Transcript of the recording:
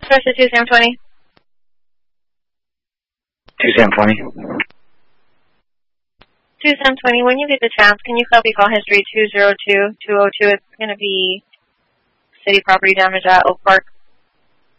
Source of 2 Sam 20. 2 Sam 20. 2 Sam 20, when you get the chance, can you copy call history 202-202? It's going to be city property damage at Oak Park.